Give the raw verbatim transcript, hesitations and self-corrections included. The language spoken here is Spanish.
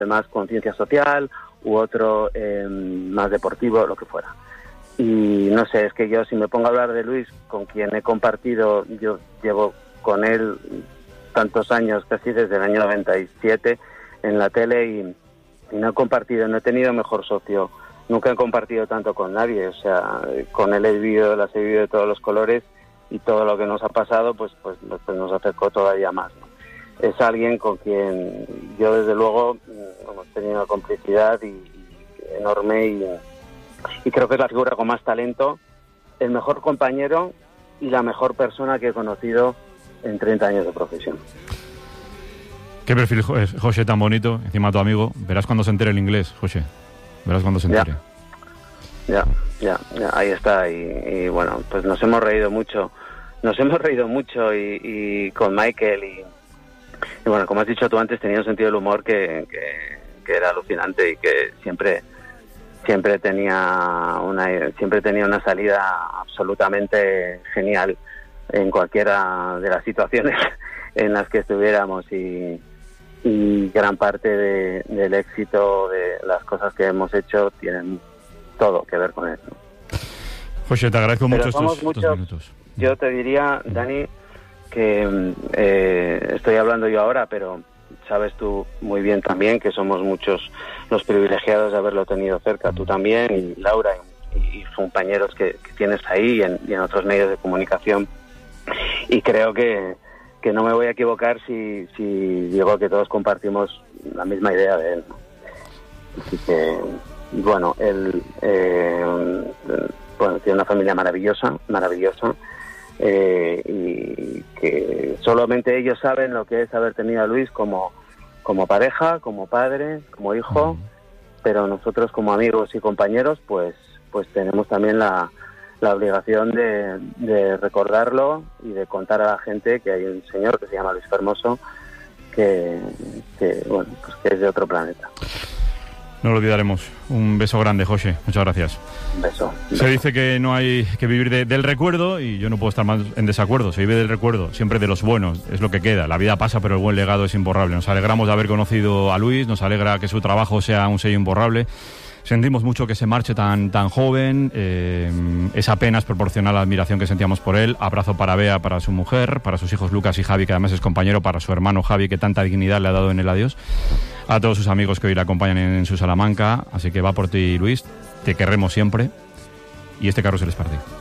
más conciencia social, u otro eh, más deportivo, lo que fuera. Y no sé, es que yo si me pongo a hablar de Luis, con quien he compartido, yo llevo con él tantos años, casi desde el año noventa y siete, en la tele, y, y no he compartido, no he tenido mejor socio, nunca he compartido tanto con nadie, o sea, con él he vivido, las he vivido de todos los colores, y todo lo que nos ha pasado, pues, pues, pues nos acercó todavía más, ¿no? Es alguien con quien yo desde luego hemos tenido una complicidad y, y enorme, y, y creo que es la figura con más talento, el mejor compañero y la mejor persona que he conocido en treinta años de profesión. Qué perfil, José, tan bonito, encima tu amigo. Verás cuando se entere el inglés, José. Verás cuando se entere. Ya, ya, ya, ahí está. Y, y bueno, pues nos hemos reído mucho. Nos hemos reído mucho y, y con Michael y, y bueno, como has dicho tú antes, tenía un sentido del humor que, que, que era alucinante y que siempre siempre tenía una siempre tenía una salida absolutamente genial en cualquiera de las situaciones en las que estuviéramos, y, y gran parte de, del éxito de las cosas que hemos hecho tienen todo que ver con eso. José, te agradezco Pero mucho estos, muchos, estos minutos. Yo te diría, Dani, que eh, estoy hablando yo ahora, pero sabes tú muy bien también que somos muchos los privilegiados de haberlo tenido cerca, tú también, y Laura, y, y compañeros que, que tienes ahí y en, y en otros medios de comunicación. Y creo que, que no me voy a equivocar si, si digo que todos compartimos la misma idea de él. Así que, bueno, él eh, bueno, tiene una familia maravillosa, maravillosa, eh, y que solamente ellos saben lo que es haber tenido a Luis como, como pareja, como padre, como hijo, pero nosotros como amigos y compañeros, pues, pues tenemos también la la obligación de, de recordarlo y de contar a la gente que hay un señor que se llama Luis Fermoso, que, que bueno, pues que es de otro planeta. No lo olvidaremos. Un beso grande, José. Muchas gracias. Un beso. Un Se beso. dice que no hay que vivir de, del recuerdo, y yo no puedo estar más en desacuerdo. Se vive del recuerdo, siempre de los buenos, es lo que queda. La vida pasa, pero el buen legado es imborrable. Nos alegramos de haber conocido a Luis, nos alegra que su trabajo sea un sello imborrable. Sentimos mucho que se marche tan tan joven, eh, es apenas proporcional a la admiración que sentíamos por él. Abrazo para Bea, para su mujer, para sus hijos Lucas y Javi, que además es compañero, para su hermano Javi, que tanta dignidad le ha dado en el adiós, a todos sus amigos que hoy le acompañan en, en su Salamanca. Así que va por ti, Luis, te querremos siempre, y este carrusel es para ti.